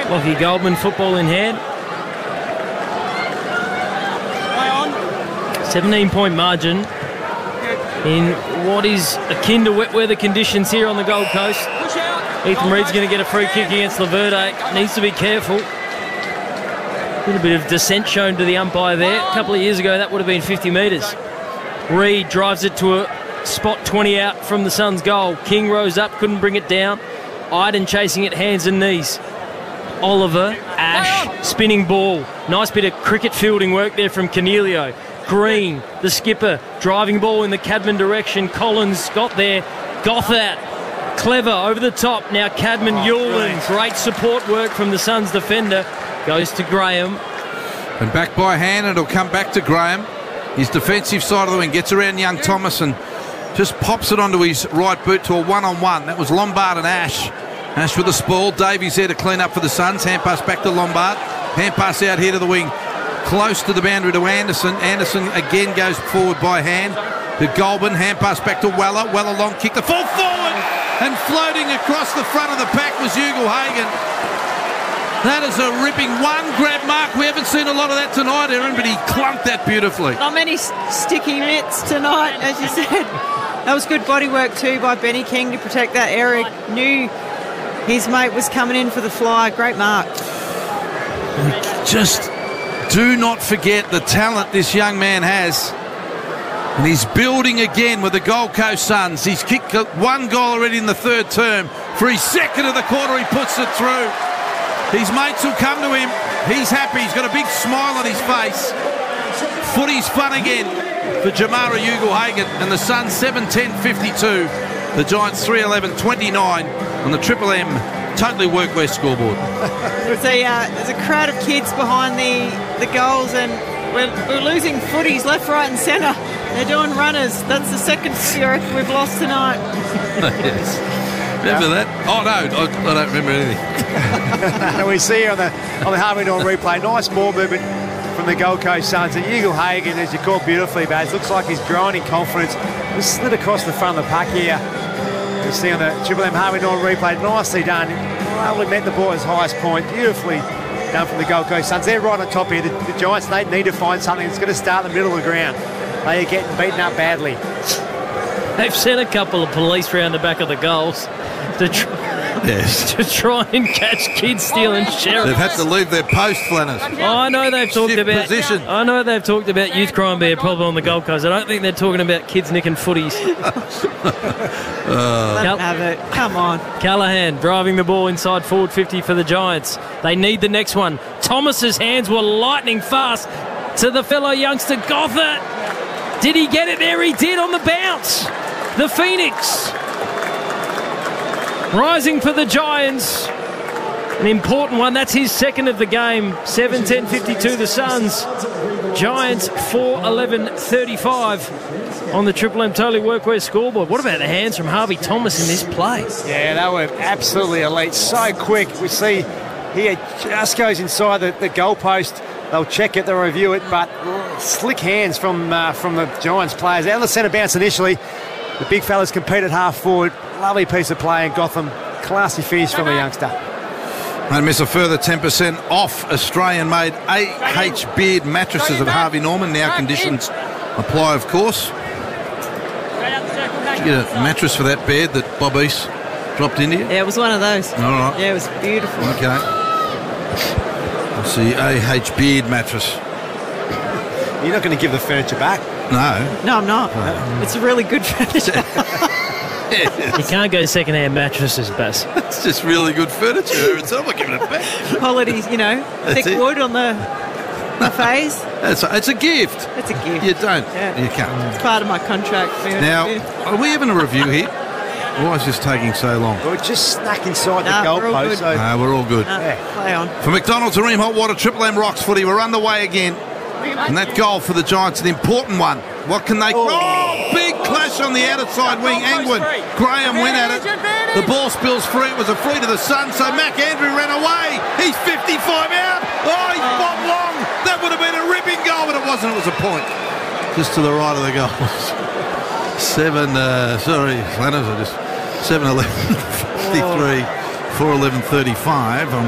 Lockie Goldman, football in hand. 17-point margin in what is akin to wet weather conditions here on the Gold Coast. Ethan Reid's going to get a free kick against Laverde. Needs to be careful. A little bit of dissent shown to the umpire there. A couple of years ago, that would have been 50 metres. Reid drives it to a spot 20 out from the Suns' goal. King rose up, couldn't bring it down. Iden chasing it, hands and knees. Oliver, Ash, spinning ball. Nice bit of cricket fielding work there from Cornelio. Green, the skipper, driving ball in the Cadman direction. Collins got there. Gothard, clever, over the top. Now Cadman, Yulin. Great support work from the Suns defender. Goes to Graham. And back by hand, it'll come back to Graham. His defensive side of the wing gets around young Thomas and just pops it onto his right boot to a one-on-one. That was Lombard and Ash. Ash with the spoil. Davies there to clean up for the Suns. Hand pass back to Lombard. Hand pass out here to the wing. Close to the boundary to Anderson. Anderson again goes forward by hand to Goulburn. Hand pass back to Weller. Weller long kick. The full forward and floating across the front of the pack was Ugle-Hagan. That is a ripping one grab mark. We haven't seen a lot of that tonight, Erin, but he clunked that beautifully. Not many sticky mitts tonight, as you said. That was good body work too by Benny King to protect that area. Knew his mate was coming in for the fly. Great mark. Just do not forget the talent this young man has. And he's building again with the Gold Coast Suns. He's kicked one goal already in the third term. For his second of the quarter, he puts it through. His mates will come to him. He's happy. He's got a big smile on his face. Footy's fun again for Jamara Ugle-Hagan. And the Suns 7-10-52. The Giants 3-11-29 on the Triple M Totally Workwear scoreboard. There's a crowd of kids behind the goals, and we're losing footies left, right and centre. They're doing runners. That's the second reckon we've lost tonight. Yes. Remember that? Oh, no, I don't remember anything. We see here on the Harvey Norman replay, nice ball movement from the Gold Coast Suns. And Ugle-Hagan, as you called beautifully, Baz, looks like he's growing in confidence. Just slid across the front of the pack here. You see on the Triple M Harvey Norman replay, nicely done. Well, we met the ball at his highest point. Beautifully done from the Gold Coast Suns. They're right on top here. The Giants, they need to find something that's going to start in the middle of the ground. They are getting beaten up badly. They've sent a couple of police round the back of the goals to try and catch kids stealing sheriffs. They've had to leave their post, Flanners. I know they've talked about youth crime being a problem on the Gold Coast. I don't think they're talking about kids nicking footies. Let them have it. Come on. Callahan driving the ball inside forward 50 for the Giants. They need the next one. Thomas's hands were lightning fast to the fellow youngster Gothard. Did he get it there? He did on the bounce. The Phoenix rising for the Giants. An important one. That's his second of the game. 7-10-52 the Suns. Giants 4-11-35 on the Triple M Totally Workwear scoreboard. What about the hands from Harvey Thomas in this play? Yeah, they were absolutely elite. So quick. We see here just goes inside the goalpost. They'll check it, they'll review it, but slick hands from the Giants players. Out of the centre bounce initially. The big fellas compete at half forward. Lovely piece of play in Gotham. Classy finish from the youngster. Don't miss a further 10% off Australian-made AH Beard mattresses at Harvey Norman. Now conditions apply, of course. Did you get a mattress for that bed that Bob East dropped into you? Yeah, it was one of those. All right. Yeah, it was beautiful. Okay. That's the AH Beard mattress. You're not going to give the furniture back? No. No, I'm not. It's a really good furniture. You can't go second-hand mattresses, Baz. It's just really good furniture. It's not giving it back. Quality, thick wood on the face. It's a gift. It's a gift. You don't. Yeah. You can't. It's part of my contract. Now, are we having a review here? Why is this taking so long? We're just stuck inside the goalpost. We're all good. Play on. For McDonald's Areem Hot Water Triple M Rocks footy, we're underway again. And that goal for the Giants, an important one. What can they... Big clash on the outside wing. Angwin, Graham went at it. The ball spills free. It was a free to the Sun, so Mac Andrew ran away. He's 55 out. Oh, he's bobbed long. That would have been a ripping goal, but it wasn't. It was a point. Just to the right of the goals. 7-11-53, 4-11-35.